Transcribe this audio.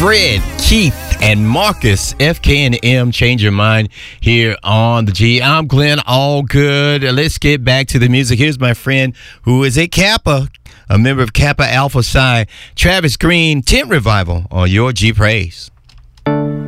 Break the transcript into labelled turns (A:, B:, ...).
A: Fred, Keith, and Marcus, FK&M, Change Your Mind here on the G. I'm Glenn, all good. Let's get back to the music. Here's my friend who is a Kappa, a member of Kappa Alpha Psi, Travis Green, Tent Revival on your G Praise.